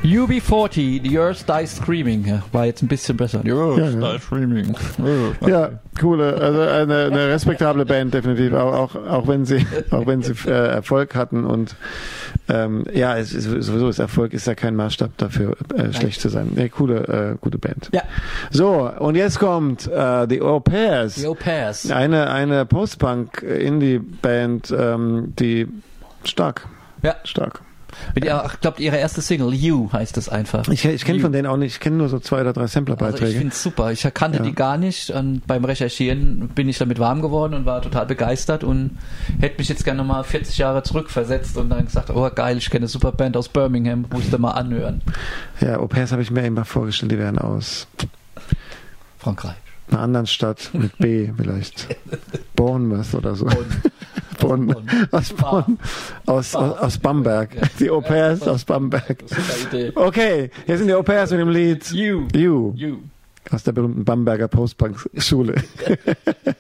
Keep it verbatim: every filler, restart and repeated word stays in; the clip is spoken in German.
U B vierzig, The Earth Dies Screaming. Ja, war jetzt ein bisschen besser. The Earth Ja, ja. Dies Screaming. Ja, coole, also eine, eine respektable Band definitiv, auch, auch, auch wenn sie, auch wenn sie äh, Erfolg hatten und ähm, ja, es ist, sowieso ist Erfolg ist ja kein Maßstab dafür, äh, schlecht zu sein. Nee, coole, äh, gute Band. Ja. So, und jetzt kommt äh, die Au Pairs. The Au Pairs. Eine, eine Post-Punk-Indie-Band, ähm, die stark, Ja. stark. Mit ihrer, ich glaube, ihre erste Single, You, heißt es einfach. Ich, ich kenne You. von denen auch nicht, ich kenne nur so zwei oder drei Samplerbeiträge. Also ich finde es super. Ich kannte Ja. die gar nicht und beim Recherchieren bin ich damit warm geworden und war total begeistert und hätte mich jetzt gerne nochmal vierzig Jahre zurückversetzt und dann gesagt, oh geil, ich kenne eine super Band aus Birmingham, musste mal anhören. Ja, Au Pairs habe ich mir immer vorgestellt, die wären aus Frankreich. einer anderen Stadt mit B vielleicht. Bournemouth oder so. Bonn. Bonn. Aus Bonn. Aus, aus, aus Bamberg. Die Au Pairs aus Bamberg. Super Idee. Okay, hier sind die Au Pairs mit dem Lied You. You. You. Aus der berühmten Bamberger Post-Punk-Schule.